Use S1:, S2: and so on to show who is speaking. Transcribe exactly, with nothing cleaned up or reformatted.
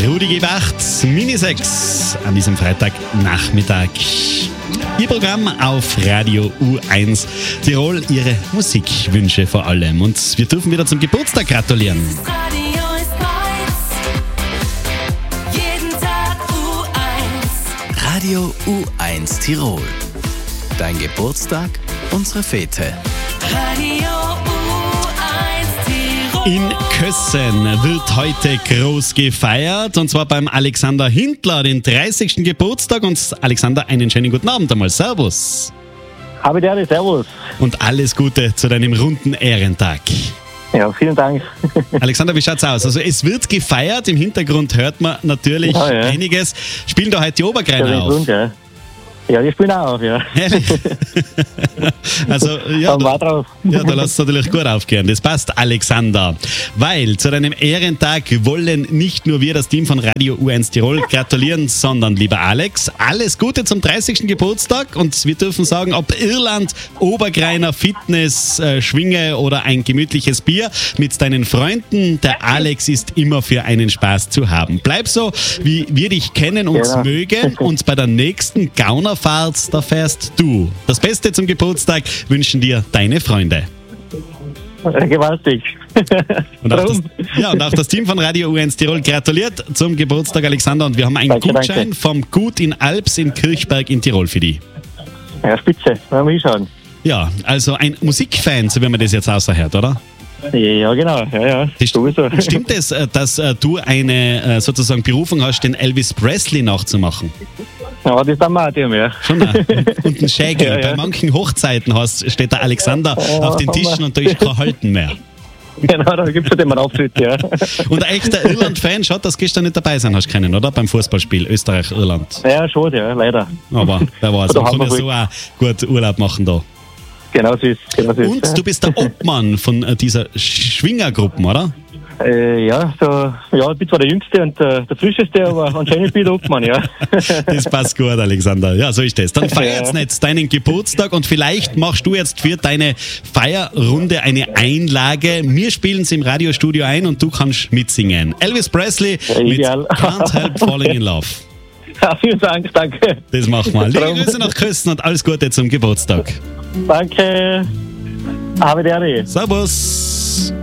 S1: Rudi Gebart, Mini sechs an diesem Freitagnachmittag. Ihr Programm auf Radio U eins Tirol, Ihre Musikwünsche vor allem. Und wir dürfen wieder zum Geburtstag gratulieren.
S2: Radio ist eins. Jeden Tag U eins.
S3: Radio U eins Tirol. Dein Geburtstag, unsere Fete.
S2: Radio U eins Tirol.
S1: In Kössen wird heute groß gefeiert, und zwar beim Alexander Hindler, den dreißigsten Geburtstag. Und Alexander, einen schönen guten Abend einmal. Servus.
S4: Habe der, servus.
S1: Und alles Gute zu deinem runden Ehrentag.
S4: Ja, vielen Dank.
S1: Alexander, wie schaut's aus? Also es wird gefeiert, im Hintergrund hört man natürlich
S4: Ja, ja.
S1: einiges. Spielen da heute die Obergreiner
S4: Ja,
S1: auf?
S4: Grund, ja. Ja, die spielen auch auf, ja.
S1: Ehrlich? Also, ja,
S4: Dann war
S1: da,
S4: drauf.
S1: ja, da lässt du natürlich gut aufgehen. Das passt, Alexander. Weil zu deinem Ehrentag wollen nicht nur wir, das Team von Radio U eins Tirol, gratulieren, sondern, lieber Alex, alles Gute zum dreißigsten Geburtstag. Und wir dürfen sagen, ob Irland, Obergreiner, Fitness, äh, Schwinge oder ein gemütliches Bier mit deinen Freunden, der Alex ist immer für einen Spaß zu haben. Bleib so, wie wir dich kennen und
S4: Genau.
S1: mögen. Und bei der nächsten Gaunerfahrt, da fährst du. Das Beste zum Geburtstag wünschen dir deine Freunde.
S4: Äh, Gewaltig.
S1: Und auch, das,
S4: Drum.
S1: ja, und auch das Team von Radio U eins Tirol gratuliert zum Geburtstag, Alexander. Und wir haben einen
S4: Danke,
S1: Gutschein
S4: danke.
S1: vom Gut in Alps in Kirchberg in Tirol für dich.
S4: Ja, spitze. Wollen wir hinschauen.
S1: Ja, also ein Musikfan, so wie man das jetzt außerhört, oder?
S4: Ja, genau. Ja, ja.
S1: Das
S4: Sowieso.
S1: Stimmt es, äh, dass äh, du eine äh, sozusagen Berufung hast, den Elvis Presley nachzumachen?
S4: Ja, das dann mal dem, ja.
S1: Schon äh, und ein Schägel.
S4: Ja, ja.
S1: Bei manchen Hochzeiten hast, steht der Alexander
S4: Oh,
S1: auf den Tischen und da ist kein Halten mehr.
S4: Genau, da gibt es halt immer einen Auftritt, ja.
S1: Und ein echter Irland-Fan, schaut, dass du gestern nicht dabei sein hast können, oder? Beim Fußballspiel Österreich-Irland.
S4: Ja, schon, ja, leider.
S1: Aber wer weiß,
S4: Da
S1: man
S4: haben
S1: kann ja
S4: wir
S1: so auch gut Urlaub machen da.
S4: Genau so ist genau so ist,
S1: Und du bist der Obmann von äh, dieser Schwingergruppen, oder?
S4: Äh, ja, so, ja, ich bin zwar der Jüngste und äh, der Frischeste, aber anscheinend bin ich der Obmann, ja.
S1: Das passt gut, Alexander. Ja, so ist das. Dann feiert's
S4: Ja.
S1: nicht deinen Geburtstag und vielleicht machst du jetzt für deine Feierrunde eine Einlage. Wir spielen sie im Radiostudio ein und du kannst mitsingen. Elvis Presley
S4: Ja,
S1: mit
S4: ideal.
S1: Can't Help Falling in Love.
S4: Ja, vielen Dank, danke.
S1: Das machen wir. Liebe
S4: Traum.
S1: Grüße nach Kösten und alles Gute zum Geburtstag.
S4: Danke. Habe der.
S1: Servus.